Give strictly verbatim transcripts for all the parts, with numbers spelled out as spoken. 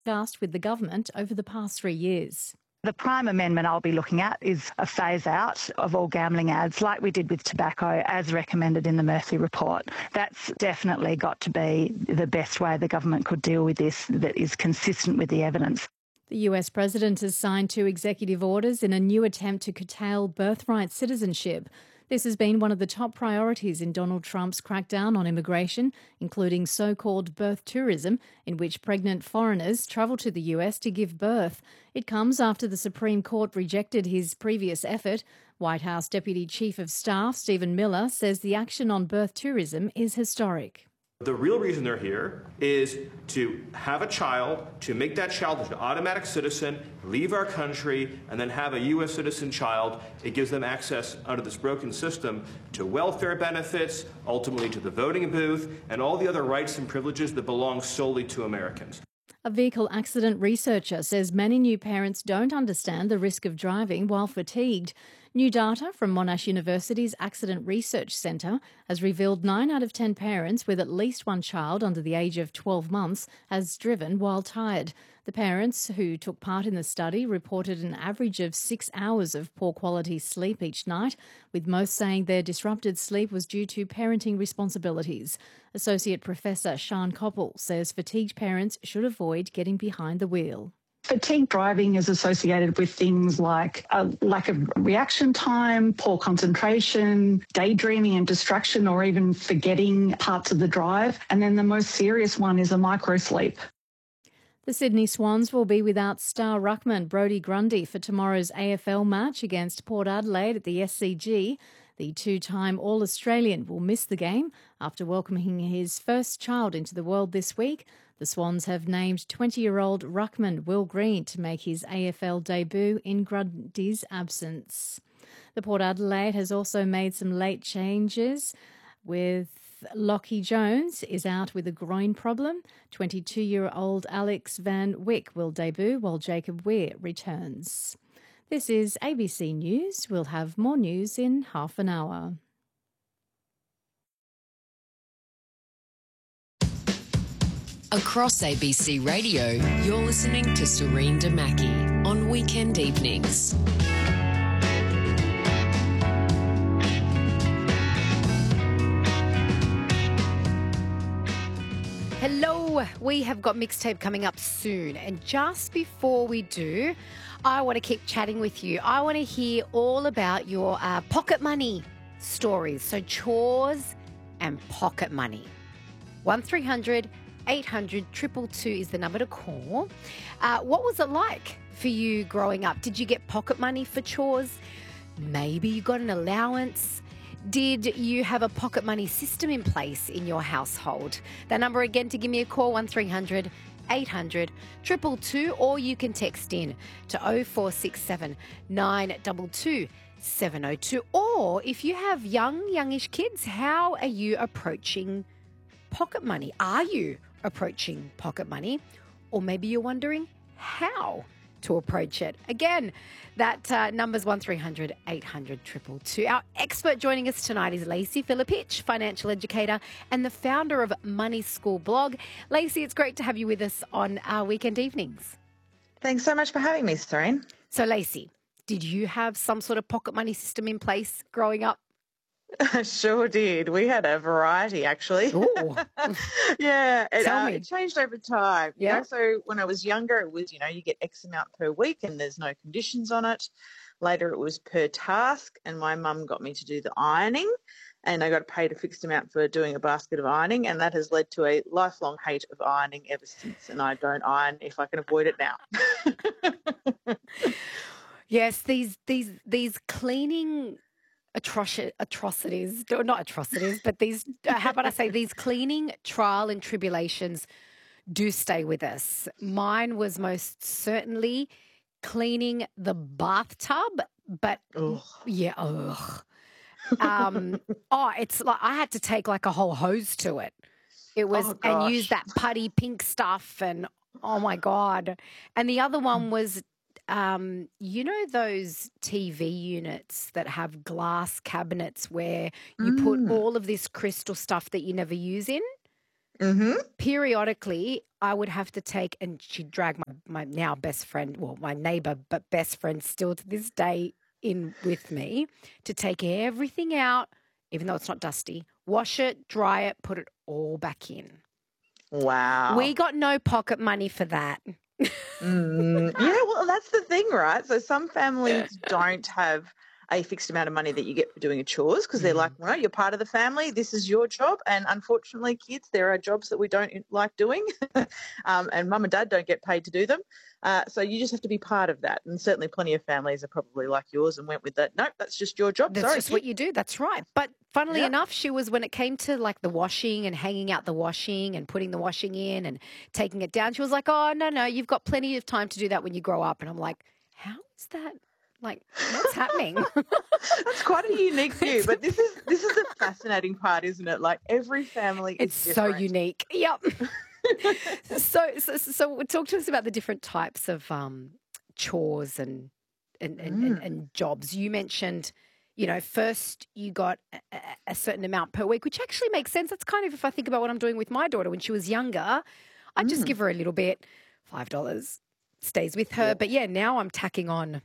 discussed with the government over the past three years. The prime amendment I'll be looking at is a phase out of all gambling ads like we did with tobacco as recommended in the Murphy report. That's definitely got to be the best way the government could deal with this that is consistent with the evidence. The U S president has signed two executive orders in a new attempt to curtail birthright citizenship. This has been one of the top priorities in Donald Trump's crackdown on immigration, including so-called birth tourism, in which pregnant foreigners travel to the U S to give birth. It comes after the Supreme Court rejected his previous effort. White House Deputy Chief of Staff Stephen Miller says the action on birth tourism is historic. The real reason they're here is to have a child, to make that child an automatic citizen, leave our country, and then have a U S citizen child. It gives them access under this broken system to welfare benefits, ultimately to the voting booth, and all the other rights and privileges that belong solely to Americans. A vehicle accident researcher says many new parents don't understand the risk of driving while fatigued. New data from Monash University's Accident Research Centre has revealed nine out of ten parents with at least one child under the age of twelve months has driven while tired. The parents who took part in the study reported an average of six hours of poor quality sleep each night, with most saying their disrupted sleep was due to parenting responsibilities. Associate Professor Sian Koppel says fatigued parents should avoid getting behind the wheel. Fatigue driving is associated with things like a lack of reaction time, poor concentration, daydreaming and distraction, or even forgetting parts of the drive. And then the most serious one is a microsleep. The Sydney Swans will be without star ruckman Brodie Grundy for tomorrow's A F L match against Port Adelaide at the S C G. The two-time All-Australian will miss the game after welcoming his first child into the world this week. The Swans have named twenty-year-old ruckman Will Green to make his A F L debut in Grundy's absence. The Port Adelaide has also made some late changes, with Lockie Jones is out with a groin problem. twenty-two-year-old Alex Van Wyk will debut while Jacob Weir returns. This is A B C News. We'll have more news in half an hour. Across A B C Radio, you're listening to Serene Damaki on weekend evenings. Hello, we have got Mixtape coming up soon, and just before we do, I want to keep chatting with you. I want to hear all about your uh, pocket money stories, so chores and pocket money. one three hundred eight hundred two two two is the number to call. Uh, what was it like for you growing up? Did you get pocket money for chores? Maybe you got an allowance. Did you have a pocket money system in place in your household? That number again to give me a call, one three hundred eight hundred two two two, or you can text in to oh four six seven nine two two seven oh two. Or if you have young, youngish kids, how are you approaching pocket money? Are you approaching pocket money? Or maybe you're wondering how to approach it. Again, that uh, number's one three hundred eight hundred two two two. Our expert joining us tonight is Lacey Filipich, financial educator and the founder of Money School blog. Lacey, it's great to have you with us on our weekend evenings. Thanks so much for having me, Serene. So, Lacey, did you have some sort of pocket money system in place growing up? I sure did. We had a variety, actually. Ooh. yeah, it, Tell uh, me. it changed over time. Yeah. You know, so when I was younger, it was, you know, you get X amount per week and there's no conditions on it. Later, it was per task, and my mum got me to do the ironing, and I got paid a fixed amount for doing a basket of ironing, and that has led to a lifelong hate of ironing ever since, and I don't iron if I can avoid it now. Yes, these these these cleaning atroci- atrocities, no, not atrocities, but these, uh, how about I say, these cleaning trial and tribulations do stay with us. Mine was most certainly cleaning the bathtub, but Ugh. yeah, ugh. Um, oh, it's like I had to take like a whole hose to it. It was, Oh, and use gosh. that putty pink stuff, and oh my God. And the other one was, um, you know, those T V units that have glass cabinets where you put Mm. all of this crystal stuff that you never use in? Mm-hmm. Periodically, I would have to take, and she'd drag my, my now best friend, well, my neighbour, but best friend still to this day in with me to take everything out, even though it's not dusty, wash it, dry it, put it all back in. Wow. We got no pocket money for that. Mm, yeah, well, that's the thing, right? So some families don't have a fixed amount of money that you get for doing a chores because they're like, well, you're part of the family. This is your job. And unfortunately, kids, there are jobs that we don't like doing um, and mum and dad don't get paid to do them. Uh, so you just have to be part of that. And certainly plenty of families are probably like yours and went with that. Nope, that's just your job. That's Sorry, just kid. what you do. That's right. But funnily Yeah. enough, she was, when it came to like the washing and hanging out the washing and putting the washing in and taking it down, she was like, oh, no, no, you've got plenty of time to do that when you grow up. And I'm like, how is that? Like, what's happening? That's quite a unique view, but this is this is the fascinating part, isn't it? Like every family It's is so different. unique. Yep. so, so, so talk to us about the different types of um, chores and and, and, Mm. and and jobs. You mentioned, you know, first you got a, a certain amount per week, which actually makes sense. That's kind of, if I think about what I'm doing with my daughter when she was younger, I'd just Mm. give her a little bit, five dollars, stays with her. Yeah. But yeah, now I'm tacking on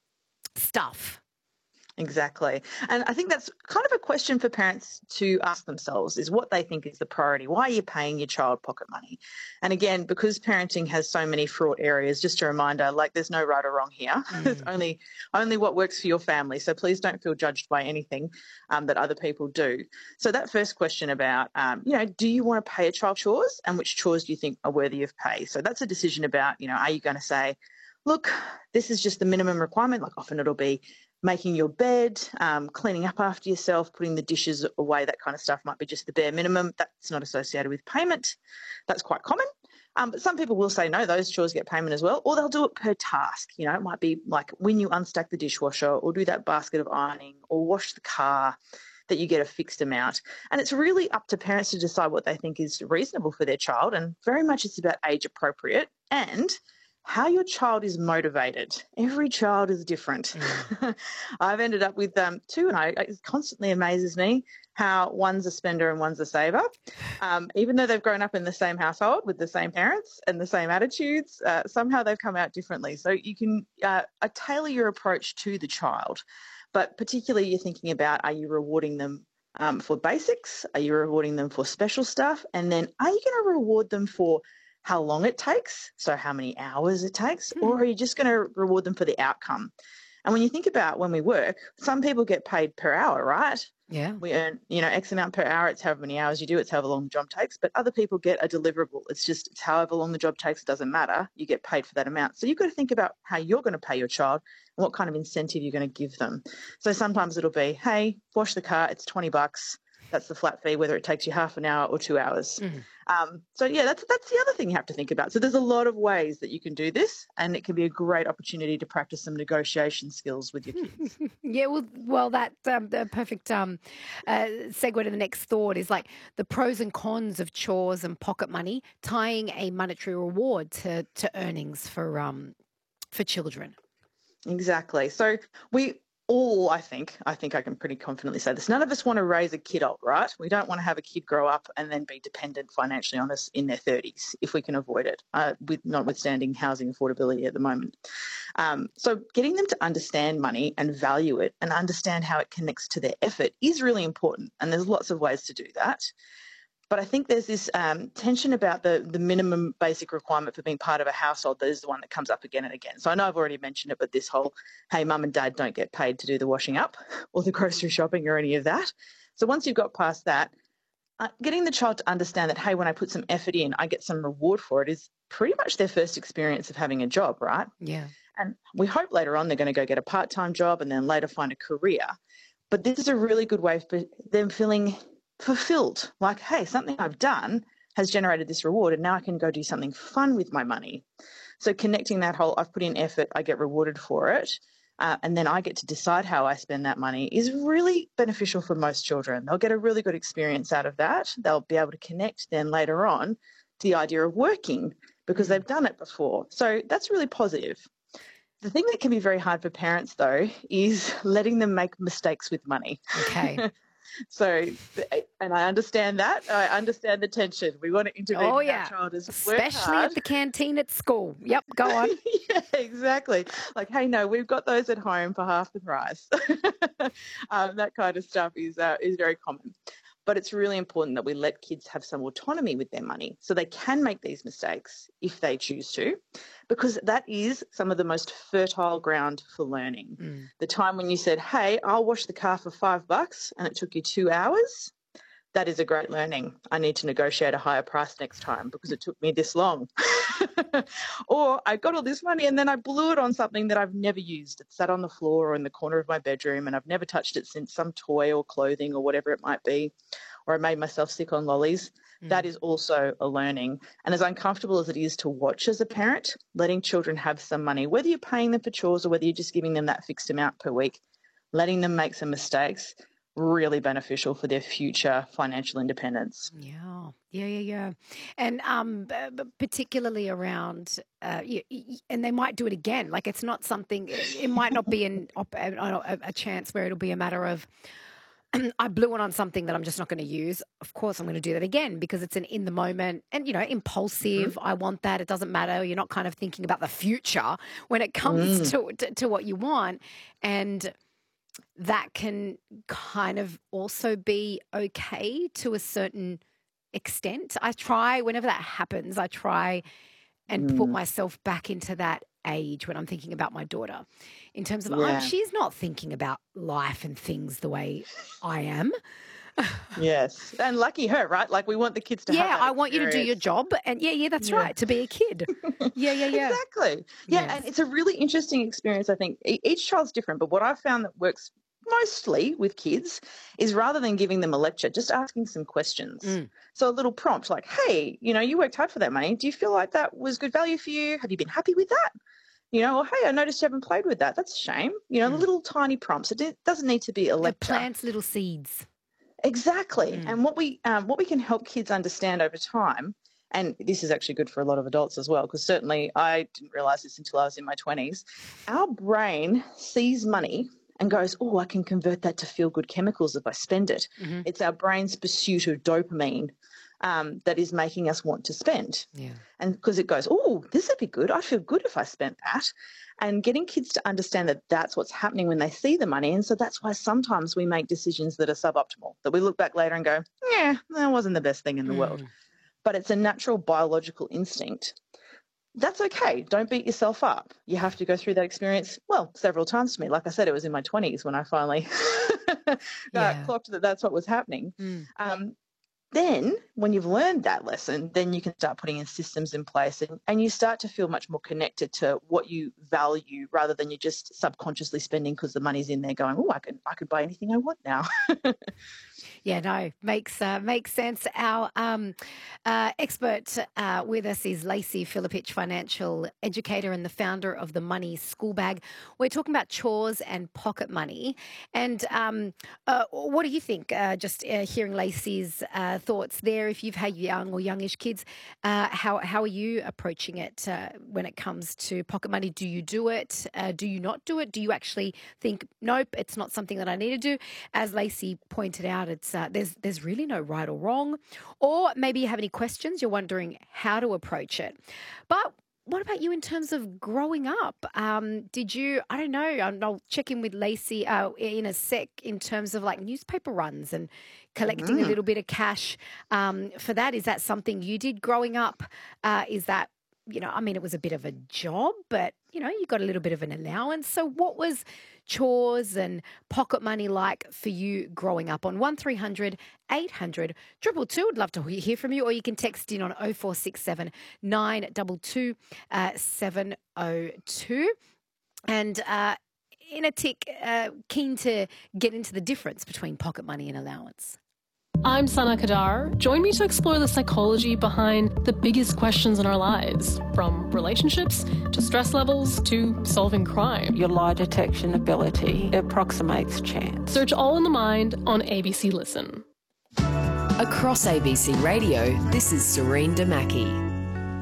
stuff. Exactly. And I think that's kind of a question for parents to ask themselves is what they think is the priority. Why are you paying your child pocket money? And again, because parenting has so many fraught areas, just a reminder, like there's no right or wrong here. There's only only what works for your family. So please don't feel judged by anything um, that other people do. So that first question about, um, you know, do you want to pay a child chores and which chores do you think are worthy of pay? So that's a decision about, you know, are you going to say, look, this is just the minimum requirement. Like often it'll be making your bed, um, cleaning up after yourself, putting the dishes away, that kind of stuff might be just the bare minimum. That's not associated with payment. That's quite common. Um, but some people will say, no, those chores get payment as well, or they'll do it per task. You know, it might be like when you unstack the dishwasher or do that basket of ironing or wash the car, that you get a fixed amount. And it's really up to parents to decide what they think is reasonable for their child. And very much it's about age appropriate and how your child is motivated. Every child is different. Mm. I've ended up with um, two, and I, it constantly amazes me how one's a spender and one's a saver. Um, even though they've grown up in the same household with the same parents and the same attitudes, uh, somehow they've come out differently. So you can uh, uh, tailor your approach to the child, but particularly you're thinking about, are you rewarding them um, for basics? Are you rewarding them for special stuff? And then are you going to reward them for how long it takes, so how many hours it takes, mm. or are you just going to reward them for the outcome? And when you think about when we work, some people get paid per hour, right? Yeah. We earn, you know, X amount per hour. It's however many hours you do. It's however long the job takes. But other people get a deliverable. It's just it's however long the job takes. It doesn't matter. You get paid for that amount. So you've got to think about how you're going to pay your child and what kind of incentive you're going to give them. So sometimes it'll be, hey, wash the car. It's twenty bucks. That's the flat fee, whether it takes you half an hour or two hours. Mm. Um, so, yeah, that's that's the other thing you have to think about. So there's a lot of ways that you can do this, and it can be a great opportunity to practice some negotiation skills with your kids. Yeah, well, well, that um, the perfect um, uh, segue to the next thought is like the pros and cons of chores and pocket money, tying a monetary reward to, to earnings for um, for children. Exactly. So we all, I think, I think I can pretty confidently say this, none of us want to raise a kid up, right? We don't want to have a kid grow up and then be dependent financially on us in their thirties if we can avoid it, uh, with notwithstanding housing affordability at the moment. Um, so getting them to understand money and value it and understand how it connects to their effort is really important. And there's lots of ways to do that. But I think there's this um, tension about the, the minimum basic requirement for being part of a household that is the one that comes up again and again. So I know I've already mentioned it, but this whole, hey, mum and dad don't get paid to do the washing up or the grocery shopping or any of that. So once you've got past that, uh, getting the child to understand that, hey, when I put some effort in, I get some reward for it is pretty much their first experience of having a job, right? Yeah. And we hope later on they're going to go get a part-time job and then later find a career. But this is a really good way for them feeling fulfilled, like, hey, something I've done has generated this reward and now I can go do something fun with my money. So connecting that whole, I've put in effort, I get rewarded for it, uh, and then I get to decide how I spend that money is really beneficial for most children. They'll get a really good experience out of that. They'll be able to connect then later on to the idea of working because they've done it before. So that's really positive. The thing that can be very hard for parents, though, is letting them make mistakes with money. Okay. So and I understand that. I understand the tension. We want to intervene Oh, in yeah. our child as Especially at the canteen at school. Yep, go on. Yeah, exactly. Like, hey, no, we've got those at home for half the price. um, that kind of stuff is uh, is very common. But it's really important that we let kids have some autonomy with their money so they can make these mistakes if they choose to, because that is some of the most fertile ground for learning. Mm. The time when you said, hey, I'll wash the car for five bucks and it took you two hours, that is a great learning. I need to negotiate a higher price next time because it took me this long. Or I got all this money and then I blew it on something that I've never used. It sat on the floor or in the corner of my bedroom and I've never touched it since, some toy or clothing or whatever it might be. Or I made myself sick on lollies. Mm. That is also a learning. And as uncomfortable as it is to watch as a parent, letting children have some money, whether you're paying them for chores or whether you're just giving them that fixed amount per week, letting them make some mistakes, really beneficial for their future financial independence. Yeah, yeah, yeah, yeah. And um, b- particularly around, uh, y- y- and they might do it again. Like it's not something, it might not be an, op- a, a chance where it'll be a matter of, I blew it on something that I'm just not going to use. Of course, I'm going to do that again because it's an in the moment and, you know, impulsive. Mm-hmm. I want that. It doesn't matter. You're not kind of thinking about the future when it comes mm. to, to to what you want. And that can kind of also be okay to a certain extent. I try, whenever that happens, I try and mm. put myself back into that age when I'm thinking about my daughter in terms of yeah. I'm, she's not thinking about life and things the way I am. Yes. And lucky her, right? Like we want the kids to yeah, have that I want you to do your job. And yeah, yeah, that's yeah. right. To be a kid. Yeah, yeah, yeah. Exactly. Yeah. Yes. And it's a really interesting experience. I think each child's different, but what I've found that works mostly with kids is rather than giving them a lecture, just asking some questions. Mm. So a little prompt like, hey, you know, you worked hard for that money. Do you feel like that was good value for you? Have you been happy with that? You know, or hey, I noticed you haven't played with that. That's a shame. You know, mm. little tiny prompts. It doesn't need to be a lecture. It plants little seeds. Exactly. Mm. And what we um, what we can help kids understand over time, and this is actually good for a lot of adults as well, because certainly I didn't realise this until I was in my twenties, our brain sees money and goes, oh, I can convert that to feel-good chemicals if I spend it. Mm-hmm. It's our brain's pursuit of dopamine um, that is making us want to spend. Yeah. And because it goes, oh, this would be good. I'd feel good if I spent that. And getting kids to understand that that's what's happening when they see the money. And so that's why sometimes we make decisions that are suboptimal, that we look back later and go, yeah, that wasn't the best thing in the mm. world. But it's a natural biological instinct. That's okay. Don't beat yourself up. You have to go through that experience, well, several times for me. Like I said, it was in my twenties when I finally yeah. clocked that that's what was happening. Mm. Um, then when you've learned that lesson, then you can start putting in systems in place and, and you start to feel much more connected to what you value rather than you're just subconsciously spending because the money's in there going, oh, I can I could buy anything I want now. Yeah, no, makes uh, makes sense. Our um, uh, expert uh, with us is Lacey Filipich, financial educator and the founder of the Money School Bag. We're talking about chores and pocket money. And um, uh, what do you think? Uh, just uh, hearing Lacey's uh, thoughts there. If you've had young or youngish kids, uh, how how are you approaching it uh, when it comes to pocket money? Do you do it? Uh, do you not do it? Do you actually think, nope, it's not something that I need to do? As Lacey pointed out, it's uh, there's there's really no right or wrong. Or maybe you have any questions, you're wondering how to approach it. But what about you in terms of growing up? Um, did you, I don't know, I'll check in with Lacey uh, in a sec in terms of like newspaper runs and collecting mm. a little bit of cash um, for that. Is that something you did growing up? Uh, is that, you know, I mean, it was a bit of a job, but, you know, you got a little bit of an allowance. So what was chores and pocket money like for you growing up? On one three hundred eight hundred two two two, I'd love to hear from you, or you can text in on oh four six seven nine two two seven oh two. And uh, in a tick, uh, keen to get into the difference between pocket money and allowance. I'm Sana Kadar. Join me to explore the psychology behind the biggest questions in our lives, from relationships to stress levels to solving crime. Your lie detection ability approximates chance. Search All in the Mind on A B C Listen. Across A B C Radio, this is Serene Damaki.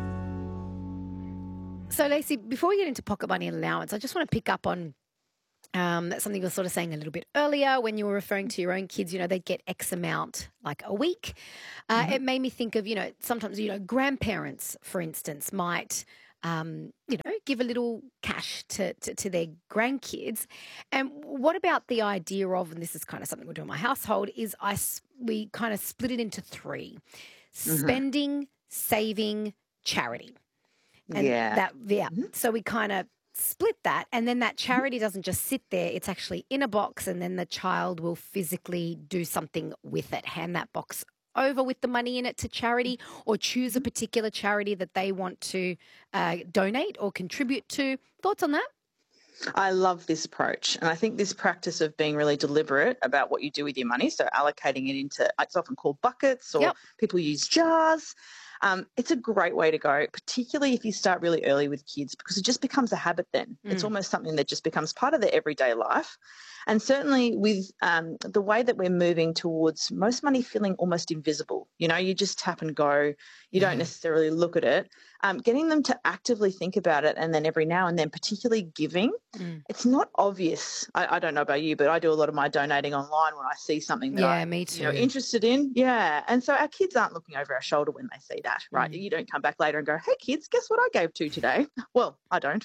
So, Lacey, before we get into pocket money and allowance, I just want to pick up on Um, that's something you were sort of saying a little bit earlier when you were referring to your own kids, you know, they'd get X amount like a week. Uh, Mm-hmm. It made me think of, you know, sometimes, you know, grandparents, for instance, might, um, you know, give a little cash to, to, to their grandkids. And what about the idea of, and this is kind of something we do in my household, is I, s- we kind of split it into three: Mm-hmm. spending, saving, charity. And Yeah. that, yeah. So we kind of split that, and then that charity doesn't just sit there, it's actually in a box, and then the child will physically do something with it, hand that box over with the money in it to charity, or choose a particular charity that they want to uh, donate or contribute to. Thoughts on that? I love this approach. And I think this practice of being really deliberate about what you do with your money, so allocating it into, it's often called buckets, or Yep. people use jars. Um, it's a great way to go, particularly if you start really early with kids, because it just becomes a habit then. It's Mm. almost something that just becomes part of their everyday life. And certainly with um, the way that we're moving towards most money feeling almost invisible, you know, you just tap and go, you don't necessarily look at it. Um, getting them to actively think about it, and then every now and then, particularly giving, Mm. it's not obvious. I, I don't know about you, but I do a lot of my donating online when I see something that Yeah, I'm me you know, too. interested in. Yeah. And so our kids aren't looking over our shoulder when they see that, right? Mm. You don't come back later and go, hey, kids, guess what I gave to today? Well, I don't.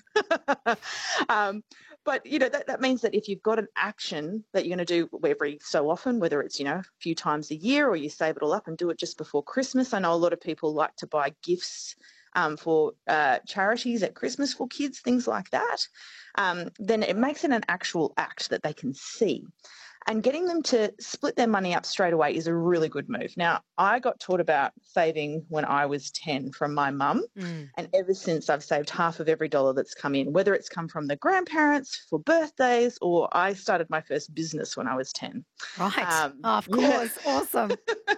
um, but, you know, that, that means that if you've got an action that you're going to do every so often, whether it's, you know, a few times a year, or you save it all up and do it just before Christmas. I know a lot of people like to buy gifts um, for uh, charities at Christmas for kids, things like that. Um, then it makes it an actual act that they can see. And getting them to split their money up straight away is a really good move. Now, I got taught about saving when I was ten from my mum. Mm. And ever since, I've saved half of every dollar that's come in, whether it's come from the grandparents for birthdays, or I started my first business when I was ten. Right. Um, Oh, of yeah. course. Awesome.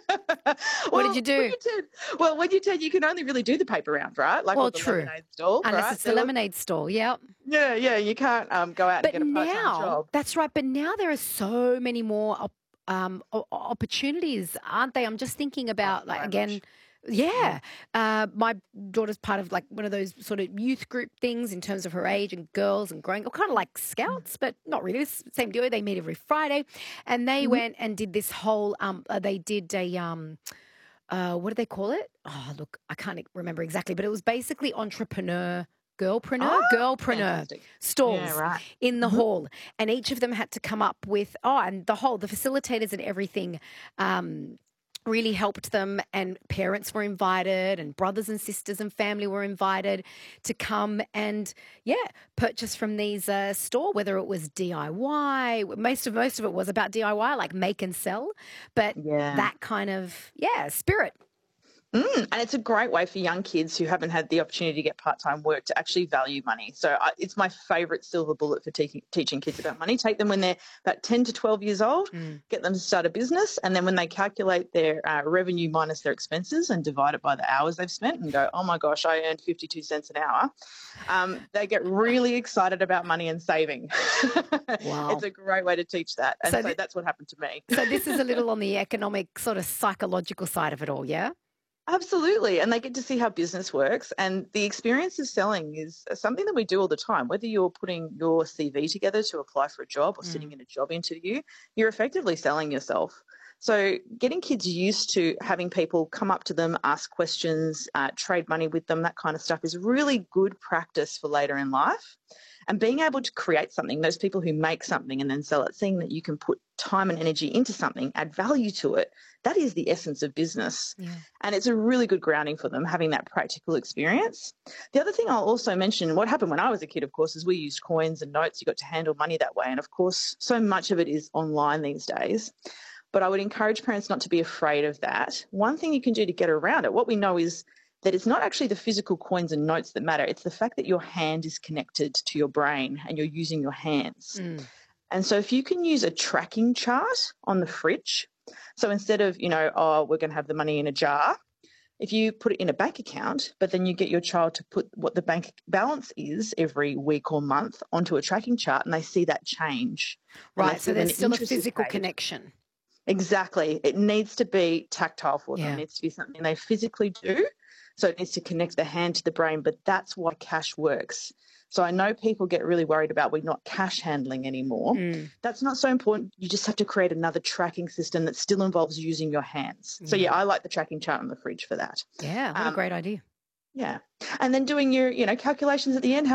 Well, did you do? When you're ten, well, when you're ten, you can only really do the paper round, right? Like Well, with the true. lemonade stall, Unless right? it's the There was- lemonade stall. Yep. Yeah, yeah, you can't um, go out But and get a part-time now, job. that's right. But now there are so many more op- um, o- opportunities, aren't they? I'm just thinking about, like, very again, much. yeah. Uh, my daughter's part of like one of those sort of youth group things in terms of her age and girls and growing, kind of like scouts, but not really. It's the same deal. They meet every Friday, and they Mm-hmm. went and did this whole. Um, uh, they did a. Um, uh, what do they call it? Oh, look, I can't remember exactly, but it was basically entrepreneur. Girlpreneur, Oh, girlpreneur fantastic. stalls Yeah, right. in the Mhm. hall, and each of them had to come up with oh, and the whole the facilitators and everything um, really helped them, and parents were invited, and brothers and sisters and family were invited to come and yeah, purchase from these uh, store. Whether it was D I Y, most of most of it was about D I Y, like make and sell, but Yeah. that kind of yeah spirit. Mm, and it's a great way for young kids who haven't had the opportunity to get part-time work to actually value money. So I, it's my favourite silver bullet for te- teaching kids about money. Take them when they're about ten to twelve years old, Mm. get them to start a business, and then when they calculate their uh, revenue minus their expenses and divide it by the hours they've spent and go, oh my gosh, I earned fifty-two cents an hour, um, they get really excited about money and saving. Wow. It's a great way to teach that. And So so, thi- that's what happened to me. So this is a little on the economic sort of psychological side of it all, yeah. Absolutely. And they get to see how business works. And the experience of selling is something that we do all the time. Whether you're putting your C V together to apply for a job or Mm. sitting in a job interview, you're effectively selling yourself. So getting kids used to having people come up to them, ask questions, uh, trade money with them, that kind of stuff is really good practice for later in life. And being able to create something, those people who make something and then sell it, seeing that you can put time and energy into something, add value to it, that is the essence of business. Yeah. And it's a really good grounding for them, having that practical experience. The other thing I'll also mention, what happened when I was a kid, of course, is we used coins and notes. You got to handle money that way. And of course, so much of it is online these days. But I would encourage parents not to be afraid of that. One thing you can do to get around it, what we know is that it's not actually the physical coins and notes that matter. It's the fact that your hand is connected to your brain and you're using your hands. Mm. And so if you can use a tracking chart on the fridge, so instead of, you know, oh, we're going to have the money in a jar, if you put it in a bank account, but then you get your child to put what the bank balance is every week or month onto a tracking chart and they see that change. And they Right. see So when there's still a interest is physical paid. connection. Exactly. It needs to be tactile for them. Yeah. It needs to be something they physically do. So it needs to connect the hand to the brain, but that's why cash works. So I know people get really worried about we're not cash handling anymore. Mm. That's not so important. You just have to create another tracking system that still involves using your hands. So, yeah, I like the tracking chart on the fridge for that. Yeah, what a Um, great idea. Yeah. And then doing your, you know, calculations at the end.